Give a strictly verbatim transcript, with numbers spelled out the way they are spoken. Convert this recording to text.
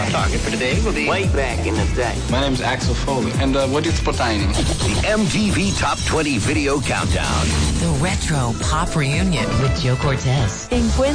Our target for today will be way back in the day. My name's Axel Foley, and uh, what is Spotaini? The M T V Top twenty Video Countdown. The Retro Pop Reunion with Joe Cortez.